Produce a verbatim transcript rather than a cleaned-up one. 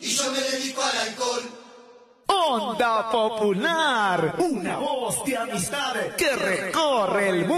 y yo me dedico al alcohol. Onda Popular, una voz de amistad que recorre el mundo.